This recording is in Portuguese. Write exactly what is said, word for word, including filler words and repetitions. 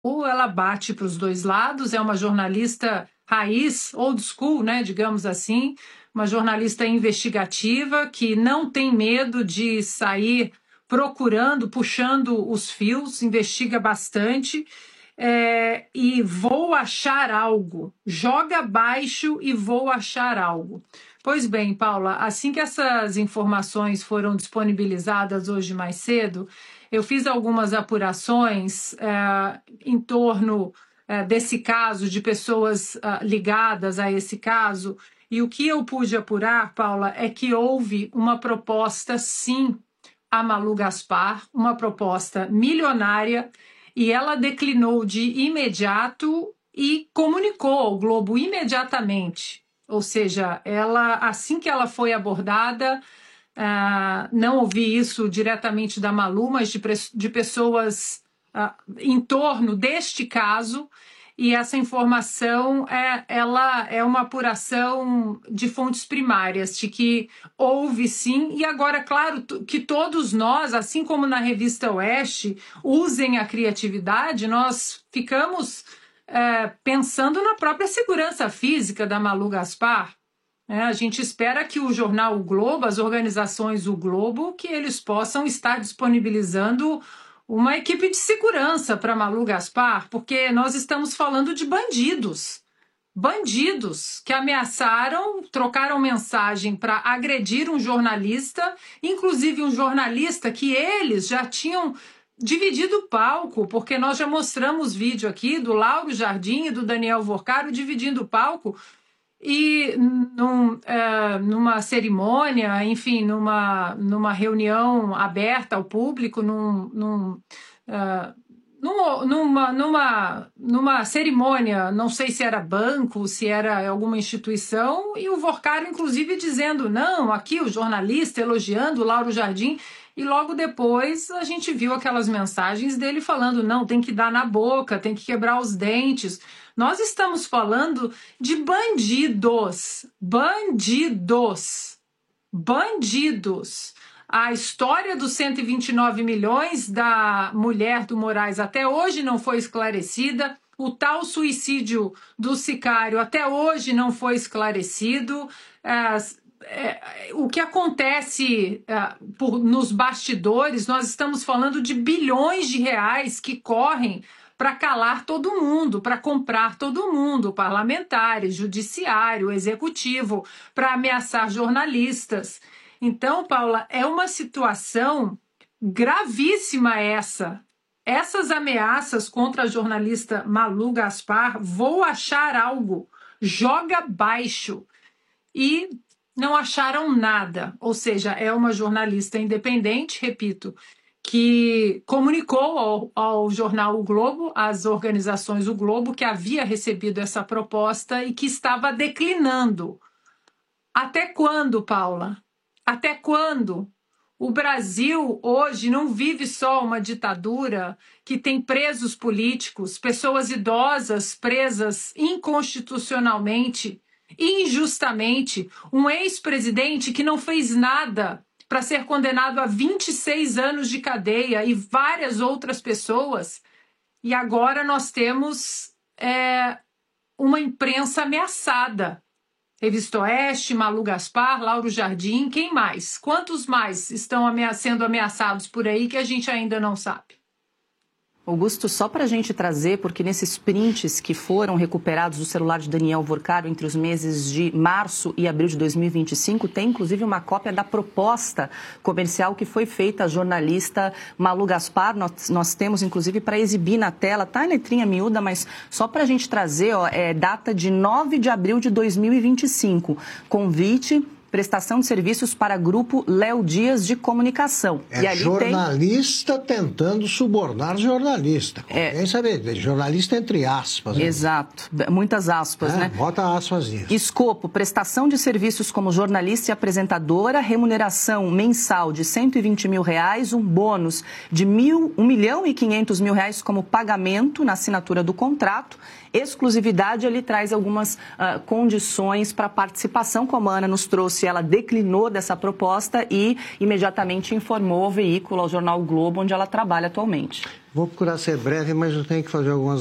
Ou ela bate para os dois lados, é uma jornalista raiz, old school, né, digamos assim, uma jornalista investigativa que não tem medo de sair procurando, puxando os fios, investiga bastante, é, e vou achar algo, joga abaixo e vou achar algo. Pois bem, Paula, assim que essas informações foram disponibilizadas hoje mais cedo, eu fiz algumas apurações é, em torno é, desse caso, de pessoas é, ligadas a esse caso, e o que eu pude apurar, Paula, é que houve uma proposta, sim, a Malu Gaspar, uma proposta milionária, e ela declinou de imediato e comunicou ao Globo imediatamente. Ou seja, ela, assim que ela foi abordada, Uh, não ouvi isso diretamente da Malu, mas de, de pessoas uh, em torno deste caso, e essa informação é, ela é uma apuração de fontes primárias, de que houve sim, e agora, claro, que todos nós, assim como na revista Oeste, usem a criatividade, nós ficamos uh, pensando na própria segurança física da Malu Gaspar. É, a gente espera que o jornal O Globo, as organizações O Globo, que eles possam estar disponibilizando uma equipe de segurança para Malu Gaspar, porque nós estamos falando de bandidos. Bandidos que ameaçaram, trocaram mensagem para agredir um jornalista, inclusive um jornalista que eles já tinham dividido o palco, porque nós já mostramos vídeo aqui do Lauro Jardim e do Daniel Vorcaro dividindo o palco. E num, é, numa cerimônia, enfim, numa, numa reunião aberta ao público, num, num, uh, num, numa, numa, numa cerimônia, não sei se era banco, se era alguma instituição, e o Vorcaro, inclusive, dizendo, não, aqui o jornalista elogiando o Lauro Jardim, e logo depois a gente viu aquelas mensagens dele falando, não, tem que dar na boca, tem que quebrar os dentes. Nós estamos falando de bandidos, bandidos, bandidos. A história dos cento e vinte e nove milhões da mulher do Moraes até hoje não foi esclarecida. O tal suicídio do Sicário até hoje não foi esclarecido. É, é, o que acontece é, por, nos bastidores, nós estamos falando de bilhões de reais que correm para calar todo mundo, para comprar todo mundo, parlamentares, judiciário, executivo, para ameaçar jornalistas. Então, Paula, é uma situação gravíssima essa. Essas ameaças contra a jornalista Malu Gaspar, vou achar algo, joga abaixo. E não acharam nada. Ou seja, é uma jornalista independente, repito, que comunicou ao, ao jornal O Globo, às organizações O Globo, que havia recebido essa proposta e que estava declinando. Até quando, Paula? Até quando? O Brasil hoje não vive só uma ditadura que tem presos políticos, pessoas idosas presas inconstitucionalmente, injustamente, um ex-presidente que não fez nada para ser condenado a vinte e seis anos de cadeia e várias outras pessoas. E agora nós temos é, uma imprensa ameaçada. Revista Oeste, Malu Gaspar, Lauro Jardim, quem mais? Quantos mais estão amea- sendo ameaçados por aí que a gente ainda não sabe? Augusto, só para a gente trazer, porque nesses prints que foram recuperados do celular de Daniel Vorcaro entre os meses de março e abril de dois mil e vinte e cinco, tem inclusive uma cópia da proposta comercial que foi feita à jornalista Malu Gaspar. Nós, nós temos inclusive para exibir na tela, tá em letrinha miúda, mas só para a gente trazer, ó, é data de nove de abril de dois mil e vinte e cinco. Convite... prestação de serviços para grupo Léo Dias de Comunicação. É e ali jornalista tem... tentando subornar jornalista. É... Quem sabe? Jornalista entre aspas. Né? Exato. Muitas aspas, é, né? Bota aspas nisso. Escopo, prestação de serviços como jornalista e apresentadora, remuneração mensal de cento e vinte mil reais, um bônus de mil, um milhão e quinhentos mil reais como pagamento na assinatura do contrato. Exclusividade, ele traz algumas uh, condições para participação, como a Ana nos trouxe Lúcia, ela declinou dessa proposta e imediatamente informou ao veículo, ao jornal o Globo, onde ela trabalha atualmente. Vou procurar ser breve, mas eu tenho que fazer algumas